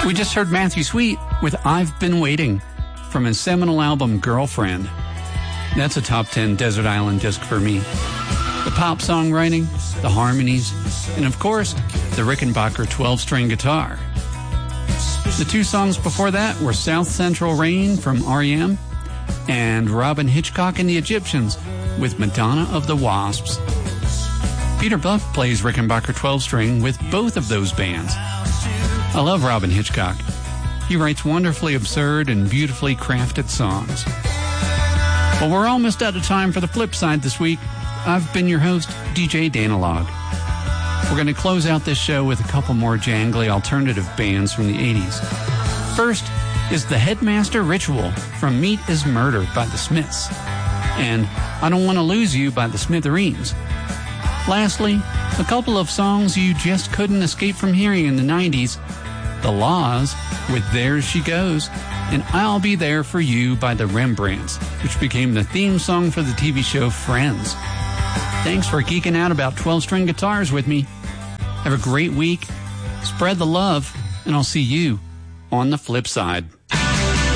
We just heard Matthew Sweet with I've Been Waiting from his seminal album Girlfriend. That's a top 10 desert island disc for me. The pop songwriting, the harmonies, and of course, the Rickenbacker 12-string guitar. The two songs before that were South Central Rain from R.E.M. and Robin Hitchcock and the Egyptians with Madonna of the Wasps. Peter Buck plays Rickenbacker 12-string with both of those bands. I love Robin Hitchcock. He writes wonderfully absurd and beautifully crafted songs. Well, we're almost out of time for the flip side this week. I've been your host, DJ Danilog. We're going to close out this show with a couple more jangly alternative bands from the 80s. First is The Headmaster Ritual from Meat is Murder by the Smiths, and I Don't Want to Lose You by the Smithereens. Lastly, a couple of songs you just couldn't escape from hearing in the 90s. The Laws with There She Goes, and I'll Be There For You by the Rembrandts, which became the theme song for the TV show Friends. Thanks for geeking out about 12-string guitars with me. Have a great week, spread the love, and I'll see you on the flip side.